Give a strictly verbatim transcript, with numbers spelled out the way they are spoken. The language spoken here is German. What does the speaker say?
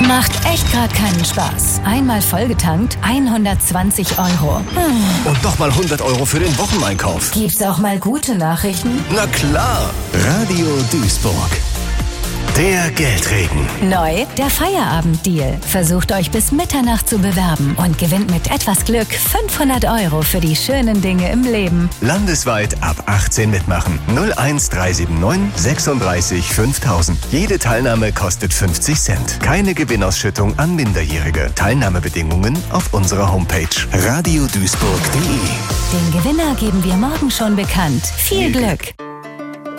Macht echt gerade keinen Spaß. Einmal vollgetankt, hundertzwanzig Euro. Hm. Und nochmal hundert Euro für den Wocheneinkauf. Gibt's auch mal gute Nachrichten? Na klar. Radio Duisburg. Der Geldregen. Neu, der Feierabenddeal. Versucht euch bis Mitternacht zu bewerben und gewinnt mit etwas Glück fünfhundert Euro für die schönen Dinge im Leben. Landesweit ab achtzehn mitmachen. null eins drei sieben neun sechsunddreißig fünftausend. Jede Teilnahme kostet fünfzig Cent. Keine Gewinnausschüttung an Minderjährige. Teilnahmebedingungen auf unserer Homepage radio duisburg punkt de. Den Gewinner geben wir morgen schon bekannt. Viel Glück!